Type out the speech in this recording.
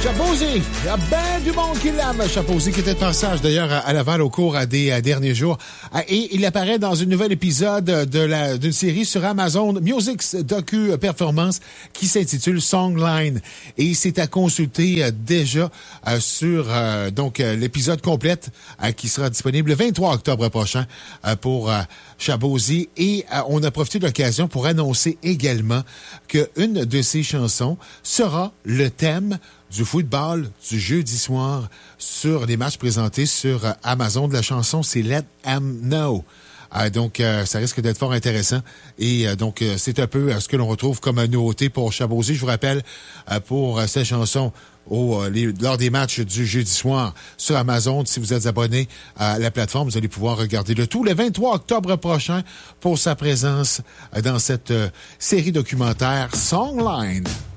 Shabozy, il y a bien du monde qui l'aime. Shabozy qui était de passage d'ailleurs à Laval au cours des derniers jours. Et il apparaît dans un nouvel épisode d'une série sur Amazon Music's Docu Performance qui s'intitule Songline. Et c'est à consulter déjà sur l'épisode complète qui sera disponible le 23 octobre prochain pour Shabozy. Et on a profité de l'occasion pour annoncer également qu'une de ses chansons sera le thème du football du jeudi soir sur les matchs présentés sur Amazon. De la chanson, c'est Let 'Em Know. Ça risque d'être fort intéressant. Et c'est un peu ce que l'on retrouve comme nouveauté pour Shabozy. Je vous rappelle, pour cette chanson, lors des matchs du jeudi soir sur Amazon, si vous êtes abonné à la plateforme, vous allez pouvoir regarder le tout le 23 octobre prochain pour sa présence dans cette série documentaire Songline.